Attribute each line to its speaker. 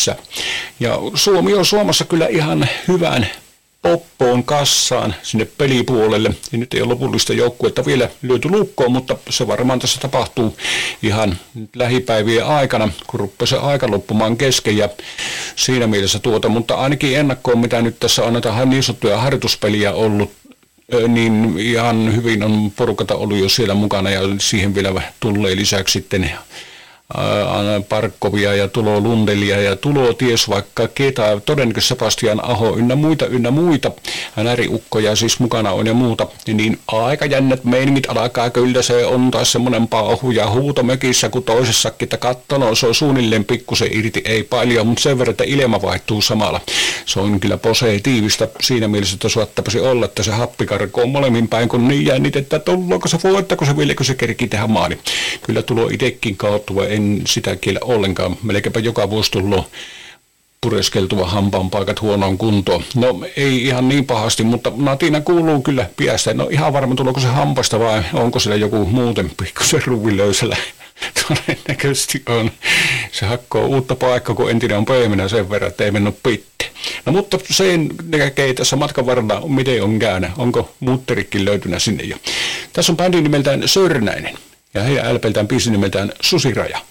Speaker 1: Ja Suomi on Suomessa kyllä ihan hyvän poppoon kassaan sinne pelipuolelle. Ja nyt ei ole lopullista joukkuetta vielä lyöty lukkoon, mutta se varmaan tässä tapahtuu ihan lähipäivien aikana, kun rupeaa se aika loppumaan kesken ja siinä mielessä mutta ainakin ennakkoon, mitä nyt tässä on näitä niin sanottuja harjoituspeliä ollut, niin ihan hyvin on porukata ollut jo siellä mukana ja siihen vielä tulee lisäksi sitten Parkkovia ja tulo Lundelia ja tulo ties vaikka ketä, todennäköisesti Sebastian Aho ynnä muita, näriukkoja siis mukana on ja muuta, niin aika jännät meiningit alkaa, kyllä se on taas semmoinen pauhu ja huuto mökissä kuin toisessakin, että kattono, se on suunnilleen pikkusen irti, ei paljon, mutta sen verran, että ilma vaihtuu samalla. Se on kyllä positiivista siinä mielessä, että suottaisi olla, että se happi karkoo molemmin päin, kun niin jännitettä, että tullaanko se voittako se vieläkö se kerkii tehdä maali. Kyllä tulo itsekin kauttua, en sitä kiellä ollenkaan. Melkeinpä joka vuosi tullut pureskeltua hampaanpaikat huonoon kuntoon. No ei ihan niin pahasti, mutta natina kuuluu kyllä piästä. No ihan varma tuleeko se hampasta vai onko siellä joku muuten pikkusen ruuvilöysällä. Todennäköisesti on. Se hakkoo uutta paikkaa, kun entinen on pehmeänä sen verran, että ei mennyt pitte. No mutta sen näkee tässä matkan varrella, miten on käynyt. Onko muutterikin löytynyt sinne jo. Tässä on bändi nimeltään Sörnäinen ja heidän LP:ltään biisi nimeltään Susiraja.